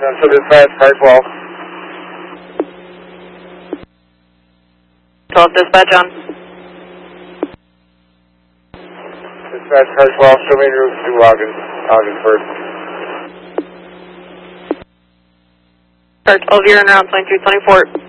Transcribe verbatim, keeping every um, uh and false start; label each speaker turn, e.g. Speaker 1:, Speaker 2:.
Speaker 1: So dispatch, car twelve.
Speaker 2: twelve dispatch on.
Speaker 1: Dispatch, car twelve, show me route to Ogden, Ogden first.
Speaker 2: Car twelve, you're in route twenty-two twenty-four.